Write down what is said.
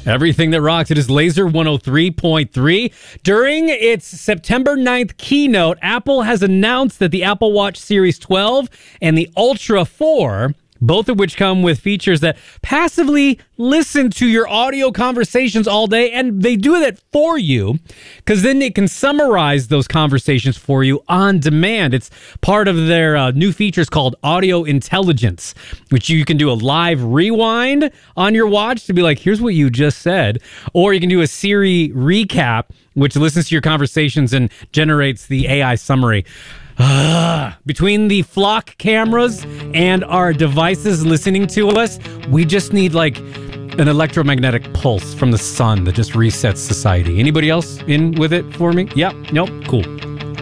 Everything that rocks. It is Laser 103.3. During its September 9th keynote, Apple has announced that the Apple Watch Series 12 and the Ultra 4, both of which come with features that passively listen to your audio conversations all day, and they do that for you because then it can summarize those conversations for you on demand. It's part of their new features called Audio Intelligence, which you can do a live rewind on your watch to be like, here's what you just said. Or you can do a Siri recap, which listens to your conversations and generates the AI summary. Between the flock cameras and our devices listening to us, we just need like an electromagnetic pulse from the sun that just resets society. Anybody else in with it for me? Yep. Nope. Cool.